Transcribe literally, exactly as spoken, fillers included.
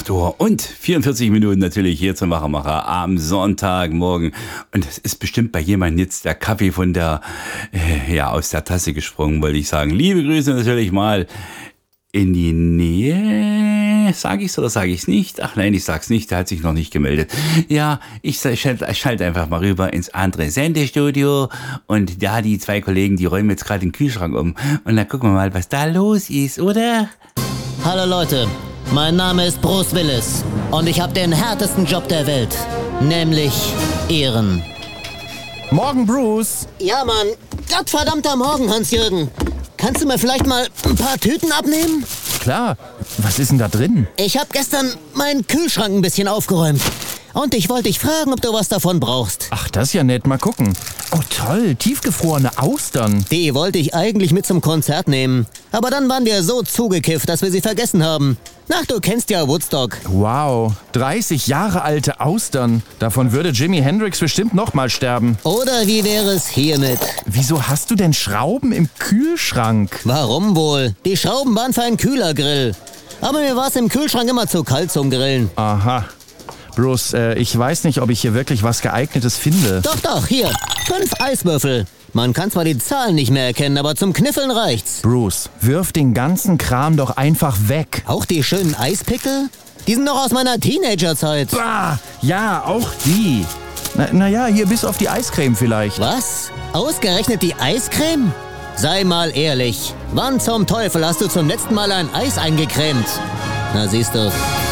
acht Uhr und vierundvierzig Minuten natürlich hier zum Wachmacher am Sonntagmorgen. Und es ist bestimmt bei jemandem jetzt der Kaffee von der, äh, ja, aus der Tasse gesprungen, wollte ich sagen. Liebe Grüße natürlich mal in die Nähe. Sag ich's oder sage ich's nicht? Ach nein, ich sag's nicht, der hat sich noch nicht gemeldet. Ja, ich schalte schalt einfach mal rüber ins andere Sendestudio und da die zwei Kollegen, die räumen jetzt gerade den Kühlschrank um. Und dann gucken wir mal, was da los ist, oder? Hallo Leute, mein Name ist Bruce Willis und ich habe den härtesten Job der Welt, nämlich Ehren. Morgen, Bruce. Ja, Mann. Gottverdammter Morgen, Hans-Jürgen. Kannst du mir vielleicht mal ein paar Tüten abnehmen? Klar. Was ist denn da drin? Ich habe gestern meinen Kühlschrank ein bisschen aufgeräumt. Und ich wollte dich fragen, ob du was davon brauchst. Ach, das ist ja nett. Mal gucken. Oh, toll. Tiefgefrorene Austern. Die wollte ich eigentlich mit zum Konzert nehmen. Aber dann waren wir so zugekifft, dass wir sie vergessen haben. Ach, du kennst ja Woodstock. Wow. dreißig Jahre alte Austern. Davon würde Jimi Hendrix bestimmt noch mal sterben. Oder wie wäre es hiermit? Wieso hast du denn Schrauben im Kühlschrank? Warum wohl? Die Schrauben waren für einen Kühlergrill. Aber mir war es im Kühlschrank immer zu kalt zum Grillen. Aha. Bruce, äh, ich weiß nicht, ob ich hier wirklich was Geeignetes finde. Doch, doch, hier. Fünf Eiswürfel. Man kann zwar die Zahlen nicht mehr erkennen, aber zum Kniffeln reicht's. Bruce, wirf den ganzen Kram doch einfach weg. Auch die schönen Eispickel? Die sind noch aus meiner Teenagerzeit. Bah, ja, auch die. Na, na ja, hier bis auf die Eiscreme vielleicht. Was? Ausgerechnet die Eiscreme? Sei mal ehrlich. Wann zum Teufel hast du zum letzten Mal ein Eis eingecremt? Na, siehst du.